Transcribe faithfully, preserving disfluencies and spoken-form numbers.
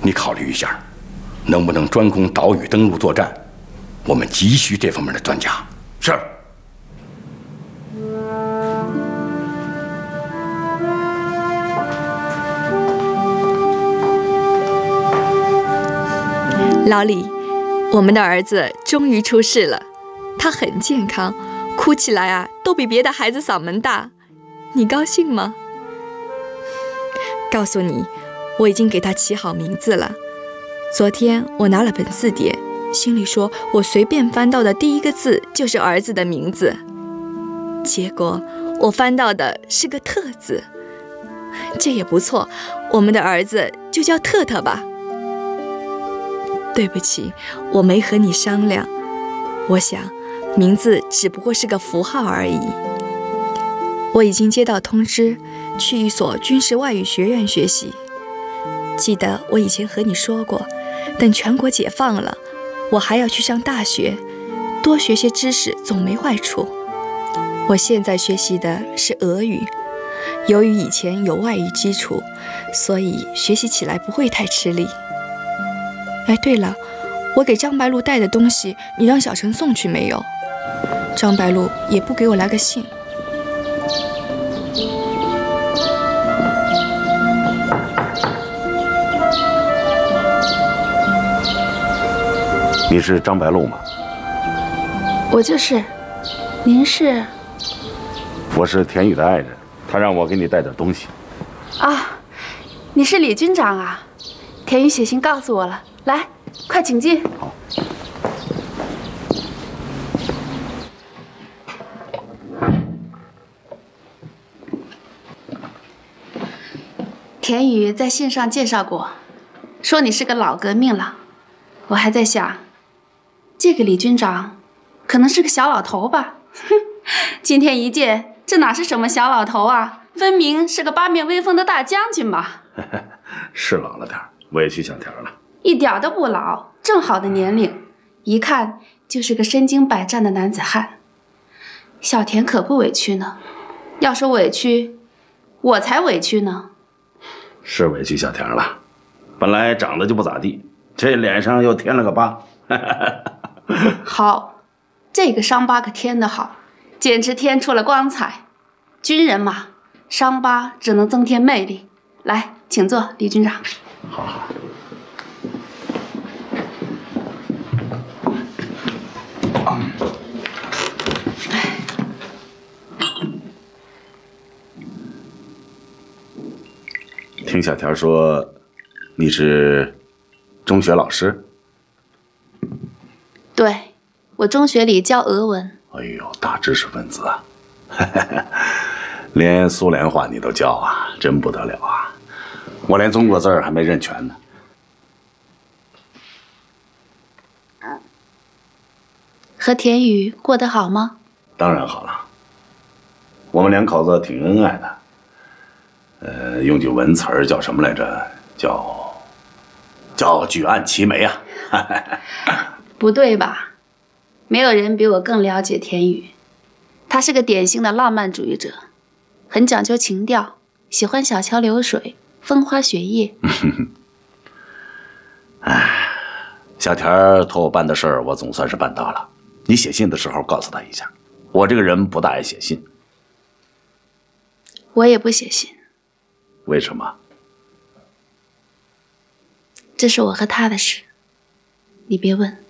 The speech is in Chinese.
你考虑一下，能不能专攻岛屿登陆作战？我们急需这方面的专家。是。 老李，我们的儿子终于出世了，他很健康，哭起来啊都比别的孩子嗓门大，你高兴吗？告诉你，我已经给他起好名字了。昨天我拿了本字典，心里说我随便翻到的第一个字就是儿子的名字，结果我翻到的是个特字，这也不错，我们的儿子就叫特特吧。对不起，我没和你商量，我想名字只不过是个符号而已。我已经接到通知，去一所军事外语学院学习。记得我以前和你说过，等全国解放了，我还要去上大学，多学些知识总没坏处。我现在学习的是俄语，由于以前有外语基础，所以学习起来不会太吃力。哎，对了，我给张白露带的东西，你让小陈送去没有？张白露也不给我来个信。 你是张白露吗？ 我就是。您是？ 我是田雨的爱人，他让我给你带点东西。 啊，你是李军长啊？田雨写信告诉我了。来，快请进。 好。 田雨在信上介绍过，说你是个老革命了。我还在想，这个李军长可能是个小老头吧？哼，今天一见，这哪是什么小老头啊，分明是个八面威风的大将军嘛。 是老了点，委屈小田了。 一点都不老，正好的年龄，一看就是个身经百战的男子汉。小田可不委屈呢，要说委屈，我才委屈呢。 是委屈小田了，本来长得就不咋地，这脸上又添了个疤。 好，这个伤疤可添得好，简直添出了光彩。军人嘛，伤疤只能增添魅力。来，请坐，李军长。 好好。听小田说，你是中学老师？ 对，我中学里教俄文。 哎呦，大知识分子啊！连苏联话你都教啊，真不得了啊！我连中国字儿还没认全呢。 和田雨过得好吗？ 当然好了，我们两口子挺恩爱的。呃，用句文词儿叫什么来着？叫叫举案齐眉啊！ 不对吧？没有人比我更了解田雨，他是个典型的浪漫主义者，很讲究情调，喜欢小桥流水、风花雪月。 哎，小田托我办的事儿，我总算是办到了。你写信的时候告诉他一下，我这个人不大爱写信。 我也不写信。 为什么？ 这是我和他的事，你别问。